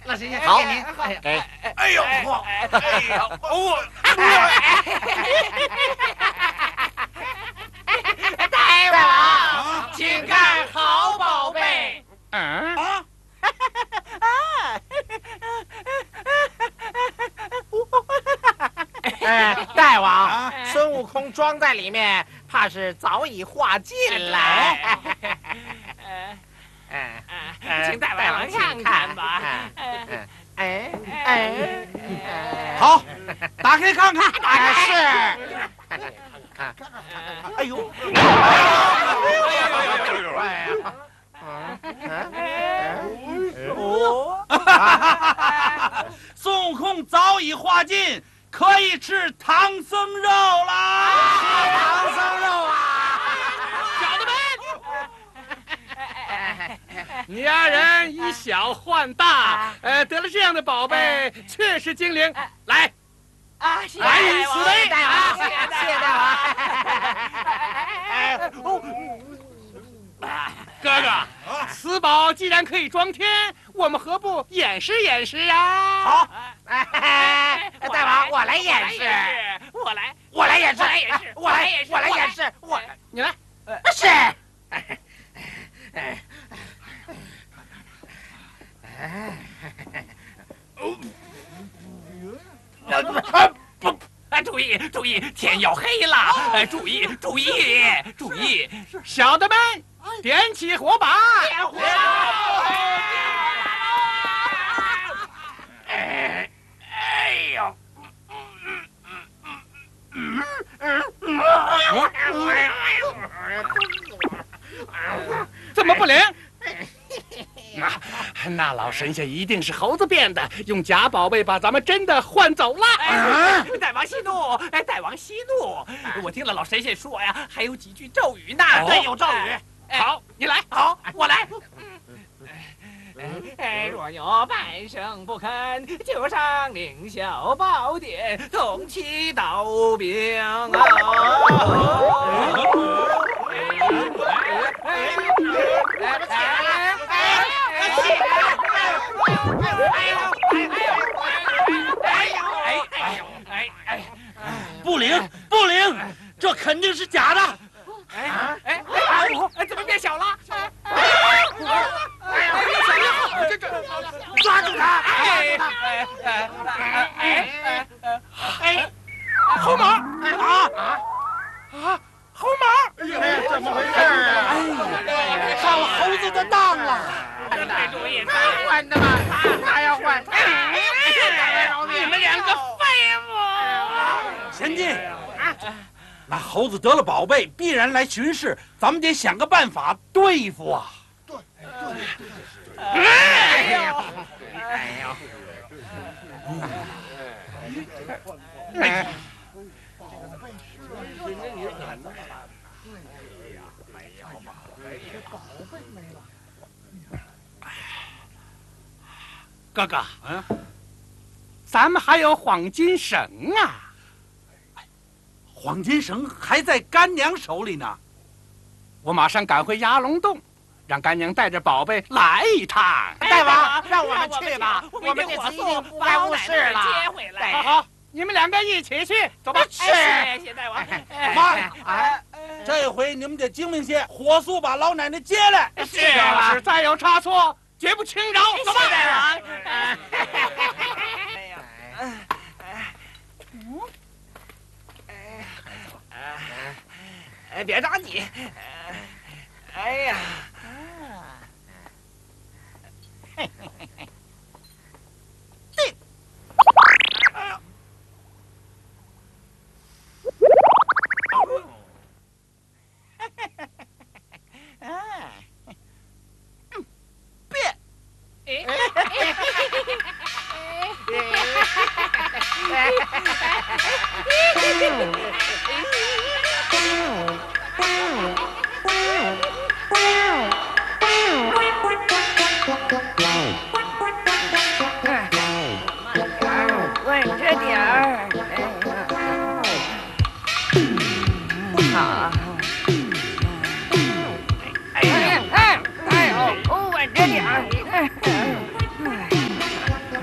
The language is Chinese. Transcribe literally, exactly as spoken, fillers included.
老神仙， 好， 给您。 给。 哎呦，哎呦，哦， 大王，请看好宝贝。 嗯啊， 哎，大王，孙悟空装在里面，怕是早已化尽了。哎， 请大王看看吧。 哎哎， 好，打开看看。 哎是。 哎呦， 哎呀， 哦，孙悟空早已化尽，可以吃唐僧肉啦！ 唐僧肉啊！ 小子们， 你二人以小换大，呃，得了这样的宝贝，确实精灵。来， 啊，谢谢来一大王， 此杯大王， 谢谢谢谢大王。 哥哥，此宝既然可以装天，我们何不演示演示啊？ 好， 哎，大王，我来演示， 我来， 我来演示， 我来演示， 我来，我来演示，我你来。 是。 哎，注意注意，天要黑了！哎，注意注意注意， 小的们，点起火把！ 点火！ 哎哎呦！ 怎么不灵？那那老神仙一定是猴子变的，用假宝贝把咱们真的换走了。 哎，大王息怒！哎，大王息怒！我听了老神仙说呀，还有几句咒语呢。 对，有咒语。 好，你来。 好，我来。哎，若有半生不肯，就上凌霄宝殿，同祈刀兵啊！ 不灵不灵，这肯定是假的。 哎哎哎！怎么变小了？ 这这，抓住他！ 哎哎哎哎哎， 猴毛啊啊！猴毛！ 哎，怎么回事啊？ 上了猴子的当了。 真没主意， 他换的嘛，他要换。 你们两个废物！ 贤弟，那猴子得了宝贝，必然来巡视，咱们得想个办法对付啊！对对对。 哎呦！ 哎呦！ 哎， 哥哥，嗯，咱们还有黄金绳啊！ 黄金绳还在干娘手里呢。 我马上赶回鸭龙洞，让干娘带着宝贝来一趟。 大王，让我们去吧， 我我们这次一定不该误事了。 接回来。 好好，你们两个一起去，走吧。 是。 谢谢大王。 妈，哎，这回你们得精明些，火速把老奶奶接来。 是要是再有差错，绝不轻饶。走吧， 大王。 哎呀， 嗯，哎，别着急。哎呀， 对。 哎。